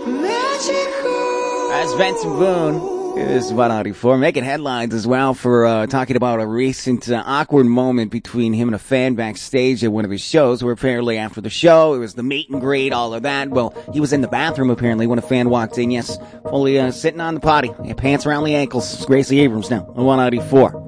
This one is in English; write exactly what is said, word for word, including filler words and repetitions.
As Benson Boone is one ninety-four, making headlines as well for uh, talking about a recent uh, awkward moment between him and a fan backstage at one of his shows, where apparently after the show, it was the meet and greet, all of that. Well, he was in the bathroom apparently when a fan walked in, yes, fully uh, sitting on the potty, pants around the ankles. It's Gracie Abrams now on one ninety-four.